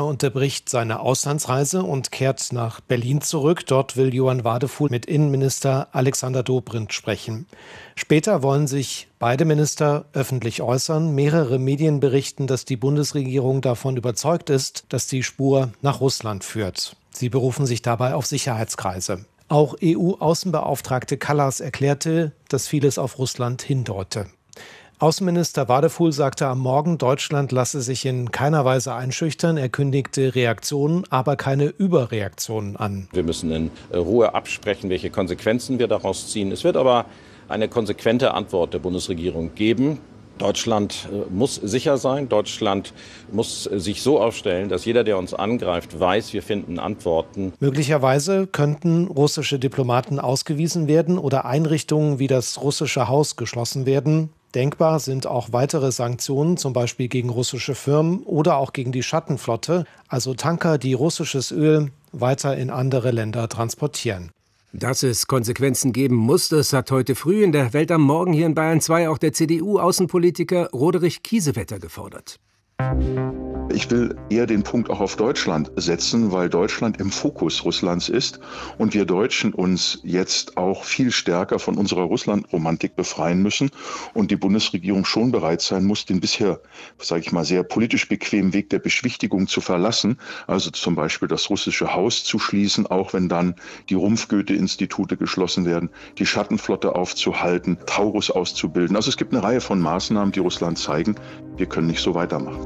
unterbricht seine Auslandsreise und kehrt nach Berlin zurück. Dort will Johann Wadefuhl mit Innenminister Alexander Dobrindt sprechen. Später wollen sich beide Minister öffentlich äußern. Mehrere Medien berichten, dass die Bundesregierung davon überzeugt ist, dass die Spur nach Russland führt. Sie berufen sich dabei auf Sicherheitskreise. Auch EU-Außenbeauftragte Kallas erklärte, dass vieles auf Russland hindeute. Außenminister Wadefuhl sagte am Morgen, Deutschland lasse sich in keiner Weise einschüchtern. Er kündigte Reaktionen, aber keine Überreaktionen an. Wir müssen in Ruhe absprechen, welche Konsequenzen wir daraus ziehen. Es wird aber eine konsequente Antwort der Bundesregierung geben. Deutschland muss sicher sein. Deutschland muss sich so aufstellen, dass jeder, der uns angreift, weiß, wir finden Antworten. Möglicherweise könnten russische Diplomaten ausgewiesen werden oder Einrichtungen wie das russische Haus geschlossen werden. Denkbar sind auch weitere Sanktionen, zum Beispiel gegen russische Firmen oder auch gegen die Schattenflotte, also Tanker, die russisches Öl weiter in andere Länder transportieren. Dass es Konsequenzen geben muss, das hat heute früh in der Welt am Morgen hier in Bayern 2 auch der CDU-Außenpolitiker Roderich Kiesewetter gefordert. Ich will eher den Punkt auch auf Deutschland setzen, weil Deutschland im Fokus Russlands ist und wir Deutschen uns jetzt auch viel stärker von unserer Russland-Romantik befreien müssen und die Bundesregierung schon bereit sein muss, den bisher, sage ich mal, sehr politisch bequemen Weg der Beschwichtigung zu verlassen, also zum Beispiel das russische Haus zu schließen, auch wenn dann die Rumpf-Goethe-Institute geschlossen werden, die Schattenflotte aufzuhalten, Taurus auszubilden. Also es gibt eine Reihe von Maßnahmen, die Russland zeigen, wir können nicht so weitermachen.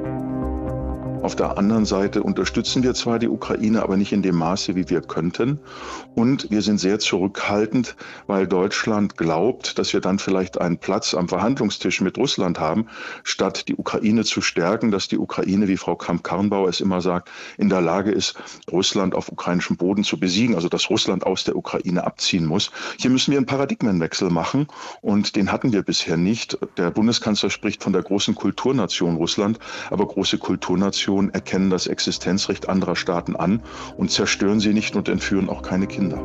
Auf der anderen Seite unterstützen wir zwar die Ukraine, aber nicht in dem Maße, wie wir könnten. Und wir sind sehr zurückhaltend, weil Deutschland glaubt, dass wir dann vielleicht einen Platz am Verhandlungstisch mit Russland haben, statt die Ukraine zu stärken, dass die Ukraine, wie Frau Kramp-Karrenbauer es immer sagt, in der Lage ist, Russland auf ukrainischem Boden zu besiegen, also dass Russland aus der Ukraine abziehen muss. Hier müssen wir einen Paradigmenwechsel machen und den hatten wir bisher nicht. Der Bundeskanzler spricht von der großen Kulturnation Russland, aber große Kulturnationen erkennen das Existenzrecht anderer Staaten an und zerstören sie nicht und entführen auch keine Kinder.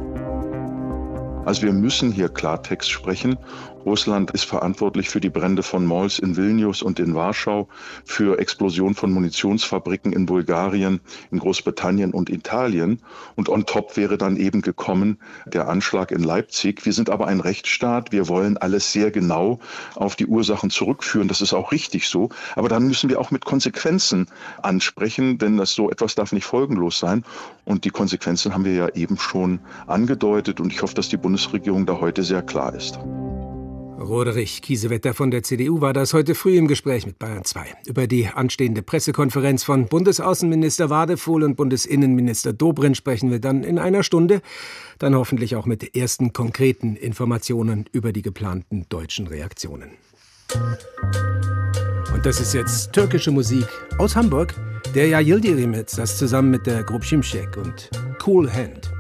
Also wir müssen hier Klartext sprechen. Russland ist verantwortlich für die Brände von Malls in Vilnius und in Warschau, für Explosion von Munitionsfabriken in Bulgarien, in Großbritannien und Italien. Und on top wäre dann eben gekommen der Anschlag in Leipzig. Wir sind aber ein Rechtsstaat. Wir wollen alles sehr genau auf die Ursachen zurückführen. Das ist auch richtig so. Aber dann müssen wir auch mit Konsequenzen ansprechen, denn so etwas darf nicht folgenlos sein. Und die Konsequenzen haben wir ja eben schon angedeutet. Und ich hoffe, dass die Bundesregierung da heute sehr klar ist. Roderich Kiesewetter von der CDU war das heute früh im Gespräch mit Bayern 2. Über die anstehende Pressekonferenz von Bundesaußenminister Wadefuhl und Bundesinnenminister Dobrindt sprechen wir dann in einer Stunde. Dann hoffentlich auch mit ersten konkreten Informationen über die geplanten deutschen Reaktionen. Und das ist jetzt türkische Musik aus Hamburg. Der Yayildirim, das zusammen mit der Grup Şimşek und Cool Hand.